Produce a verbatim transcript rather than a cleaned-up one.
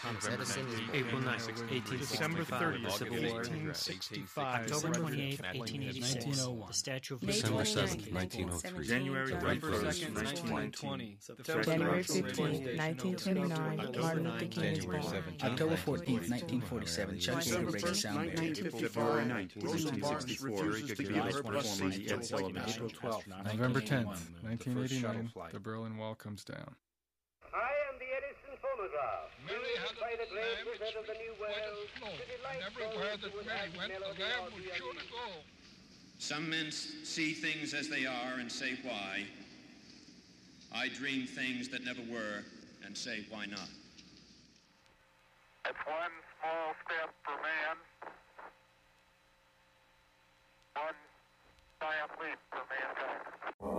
Thomas Edison is born. April ninth, eighteen December sixty-five, thirtieth, the Civil War. eighteen sixty-five. October twenty-eighth, eighteen eighty-six, nineteen oh one. the Statue of May Liberty. December twenty-ninth, seventh, nineteen oh three. January November first, second, nineteen twenty. January fifteenth, nineteen twenty-nine, Martin Luther King is born. October fourteenth, nineteen forty-seven, Chuck Yeager breaks sound barrier. February ninth, nineteen sixty-four, Guitar performer Ed Sullivan. April twelfth, November tenth, nineteen eighty-nine, the Berlin Wall comes down. I am the Edison phonograph. Mary had a little lamb which went flow, and everywhere that Mary went, the lamb was sure to go. Some men see things as they are and say why. I dream things that never were and say why not. It's one small step for man, one giant leap for mankind.